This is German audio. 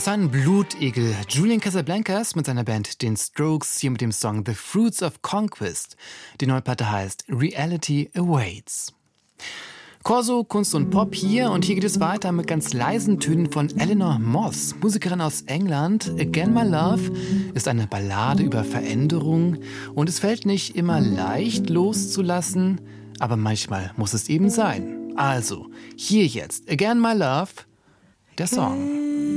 Sein Blutegel Julian Casablancas mit seiner Band den Strokes hier mit dem Song The Fruits of Conquest. Die neue Platte heißt Reality Awaits. Corso, Kunst und Pop hier und hier geht es weiter mit ganz leisen Tönen von Eleanor Moss, Musikerin aus England. Again My Love ist eine Ballade über Veränderung und es fällt nicht immer leicht loszulassen, aber manchmal muss es eben sein. Also, hier jetzt Again My Love, der Song.